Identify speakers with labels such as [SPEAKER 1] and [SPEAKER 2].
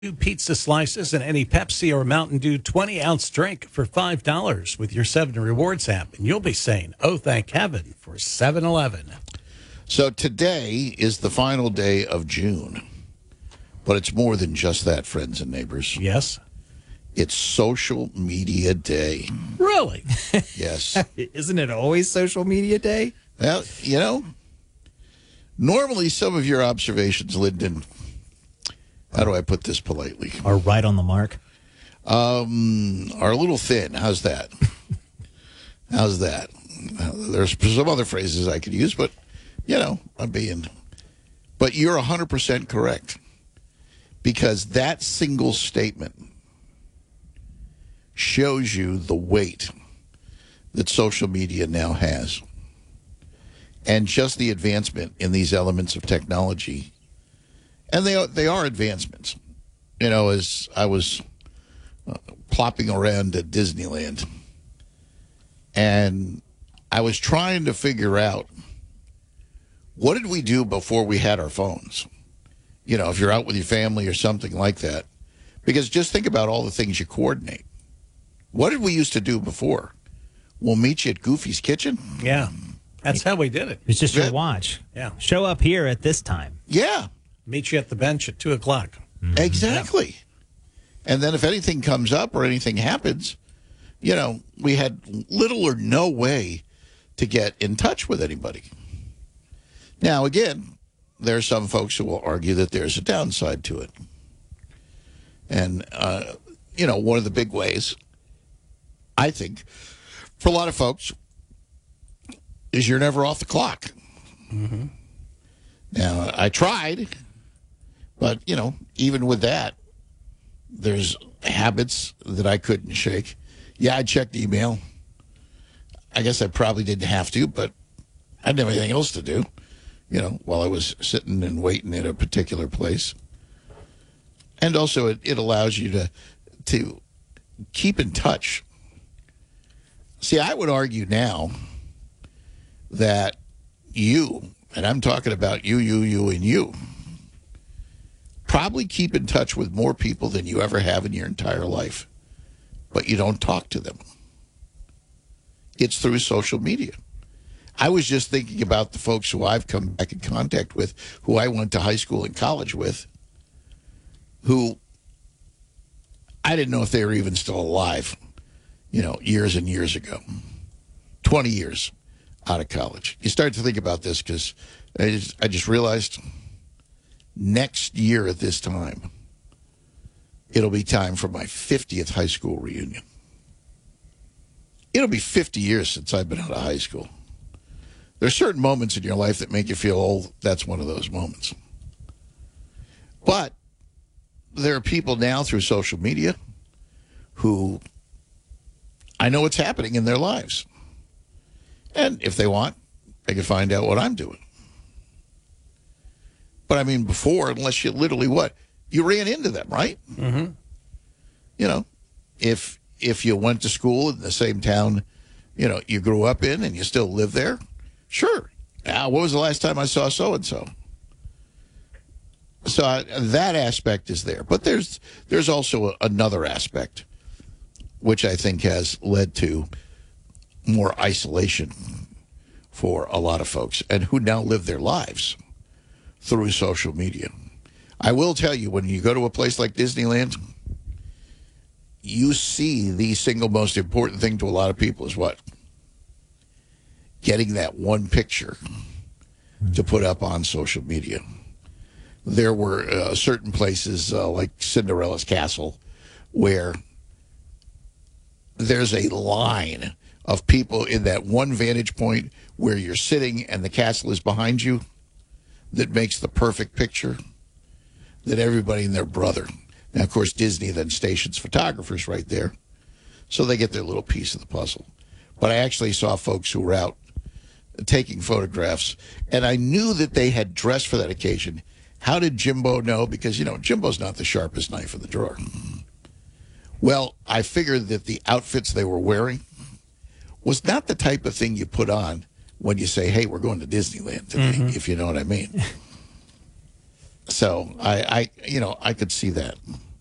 [SPEAKER 1] Two pizza slices and any Pepsi or Mountain Dew 20-ounce drink for $5 with your 7 Rewards app. And you'll be saying, oh, thank heaven for 7-Eleven.
[SPEAKER 2] So today is the final day of June. But it's more than just that, friends and neighbors.
[SPEAKER 1] Yes.
[SPEAKER 2] It's Social Media Day.
[SPEAKER 1] Really?
[SPEAKER 2] Yes.
[SPEAKER 3] Isn't it always Social Media Day?
[SPEAKER 2] Well, normally some of your observations, Lyndon, how do I put this politely,
[SPEAKER 3] Are right on the mark.
[SPEAKER 2] are a little thin. How's that? How's that? There's some other phrases I could use, but, I'm being... But you're 100% correct. Because that single statement shows you the weight that social media now has. And just the advancement in these elements of technology. And they are advancements. As I was plopping around at Disneyland, and I was trying to figure out, what did we do before we had our phones? If you're out with your family or something like that. Because just think about all the things you coordinate. What did we used to do before? We'll meet you at Goofy's Kitchen?
[SPEAKER 1] Yeah. That's how we did it.
[SPEAKER 3] It's just your watch.
[SPEAKER 1] Yeah.
[SPEAKER 3] Show up here at this time.
[SPEAKER 2] Yeah.
[SPEAKER 1] Meet you at the bench at 2 o'clock.
[SPEAKER 2] Exactly. Yeah. And then if anything comes up or anything happens, we had little or no way to get in touch with anybody. Now, again, there are some folks who will argue that there's a downside to it. And, one of the big ways, I think, for a lot of folks, is you're never off the clock. Mm-hmm. Now, I tried, but, even with that, there's habits that I couldn't shake. Yeah, I checked email. I guess I probably didn't have to, but I didn't have anything else to do, while I was sitting and waiting at a particular place. And also, it allows you to keep in touch. See, I would argue now that you, and I'm talking about you, and you, probably keep in touch with more people than you ever have in your entire life, but you don't talk to them. It's through social media. I was just thinking about the folks who I've come back in contact with, who I went to high school and college with, who I didn't know if they were even still alive, years and years ago. 20 years out of college. You start to think about this because I just realized next year at this time, it'll be time for my 50th high school reunion. It'll be 50 years since I've been out of high school. There's certain moments in your life that make you feel old. That's one of those moments. But there are people now through social media who I know what's happening in their lives. And if they want, they can find out what I'm doing. But I mean, before, unless you literally you ran into them, right?
[SPEAKER 1] Mm-hmm.
[SPEAKER 2] If you went to school in the same town, you grew up in and you still live there, sure. What was the last time I saw so-and-so? So that aspect is there. But there's also another aspect, which I think has led to more isolation for a lot of folks and who now live their lives through social media. I will tell you, when you go to a place like Disneyland, you see the single most important thing to a lot of people is what? Getting that one picture to put up on social media. There were certain places like Cinderella's Castle where there's a line of people in that one vantage point where you're sitting and the castle is behind you that makes the perfect picture that everybody and their brother. Now, of course, Disney then stations photographers right there, so they get their little piece of the puzzle. But I actually saw folks who were out taking photographs, and I knew that they had dressed for that occasion. How did Jimbo know? Because, Jimbo's not the sharpest knife in the drawer. Well, I figured that the outfits they were wearing was not the type of thing you put on when you say, hey, we're going to Disneyland today, if you know what I mean. So I could see that.